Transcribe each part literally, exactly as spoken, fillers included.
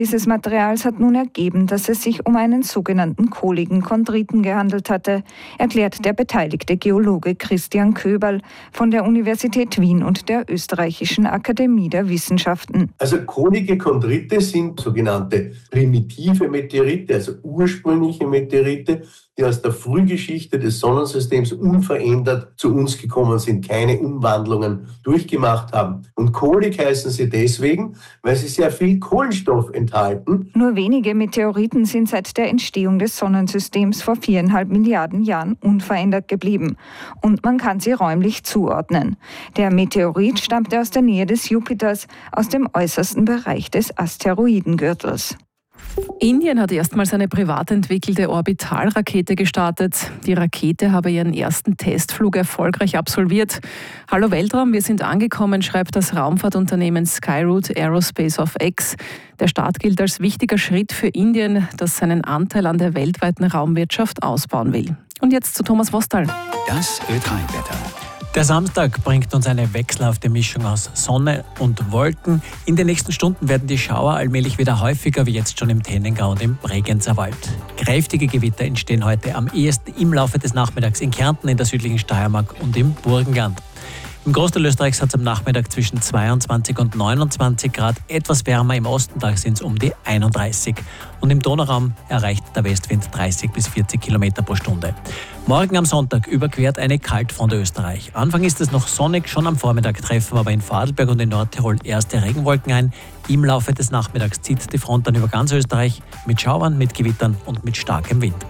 dieses Materials hat nun ergeben, dass es sich um einen sogenannten kohligen Chondriten gehandelt hatte, erklärt der beteiligte Geologe Christian Köberl von der Universität Wien und der Österreichischen Akademie der Wissenschaften. Also kohlige Chondrite sind sogenannte primitive Meteorite, also ursprüngliche Meteorite, die aus der Frühgeschichte des Sonnensystems unverändert zu uns gekommen sind, keine Umwandlungen durchgemacht haben. Und kohlig heißen sie deswegen, weil sie sehr viel Kohlenstoff enthalten. Nur wenige Meteoriten sind seit der Entstehung des Sonnensystems vor viereinhalb Milliarden Jahren unverändert geblieben. Und man kann sie räumlich zuordnen. Der Meteorit stammte aus der Nähe des Jupiters, aus dem äußersten Bereich des Asteroidengürtels. Indien hat erstmals eine privat entwickelte Orbitalrakete gestartet. Die Rakete habe ihren ersten Testflug erfolgreich absolviert. Hallo Weltraum, wir sind angekommen, schreibt das Raumfahrtunternehmen Skyroot Aerospace of X. Der Start gilt als wichtiger Schritt für Indien, das seinen Anteil an der weltweiten Raumwirtschaft ausbauen will. Und jetzt zu Thomas Wostal. Das Ö drei Wetter. Der Samstag bringt uns eine wechselhafte Mischung aus Sonne und Wolken. In den nächsten Stunden werden die Schauer allmählich wieder häufiger, wie jetzt schon im Tennengau und im Bregenzer Wald. Kräftige Gewitter entstehen heute am ehesten im Laufe des Nachmittags in Kärnten, in der südlichen Steiermark und im Burgenland. Im Großteil Österreichs hat es am Nachmittag zwischen zweiundzwanzig und neunundzwanzig Grad. Etwas wärmer im Osten, da sind es um die einunddreißig. Und im Donauraum erreicht der Westwind dreißig bis vierzig Kilometer pro Stunde. Morgen am Sonntag überquert eine Kaltfront Österreich. Anfang ist es noch sonnig, schon am Vormittag treffen aber in Vorarlberg und in Nordtirol erste Regenwolken ein. Im Laufe des Nachmittags zieht die Front dann über ganz Österreich mit Schauern, mit Gewittern und mit starkem Wind.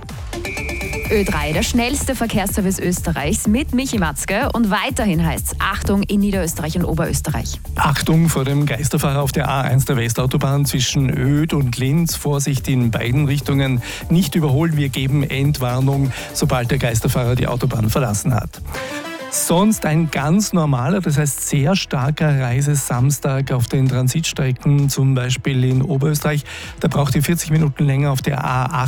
Ö drei, der schnellste Verkehrsservice Österreichs mit Michi Matzke. Und weiterhin heißt es Achtung in Niederösterreich und Oberösterreich. Achtung vor dem Geisterfahrer auf der A eins der Westautobahn zwischen Öd und Linz. Vorsicht in beiden Richtungen. Nicht überholen, wir geben Endwarnung, sobald der Geisterfahrer die Autobahn verlassen hat. Sonst ein ganz normaler, das heißt sehr starker Reisesamstag auf den Transitstrecken, zum Beispiel in Oberösterreich. Da braucht ihr vierzig Minuten länger auf der A